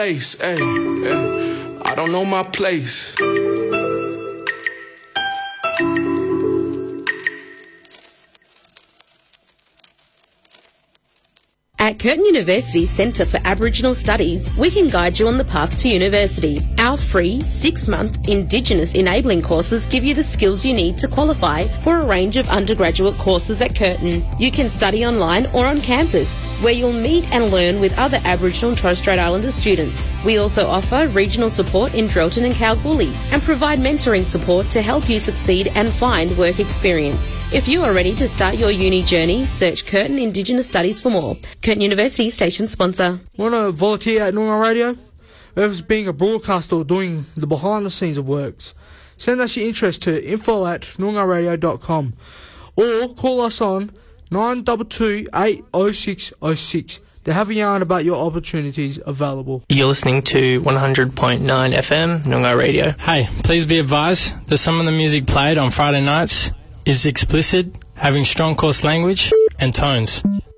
Place, hey, I don't know my place. At Curtin University's Centre for Aboriginal Studies, we can guide you on the path to university. Our free 6-month Indigenous enabling courses give you the skills you need to qualify for a range of undergraduate courses at Curtin. You can study online or on campus, where you'll meet and learn with other Aboriginal and Torres Strait Islander students. We also offer regional support in Drelton and Kalgoorlie and provide mentoring support to help you succeed and find work experience. If you are ready to start your uni journey, search Curtin Indigenous Studies for more. Curtin University station sponsor. Want to volunteer at Noongar Radio? Whether being a broadcaster or doing the behind the scenes of works, send us your interest to info@noongarradio.com or call us on 922 80606 to have a yarn about your opportunities available. You're listening to 100.9 FM Noongar Radio. Hey, please be advised that some of the music played on Friday nights is explicit, having strong coarse language and tones.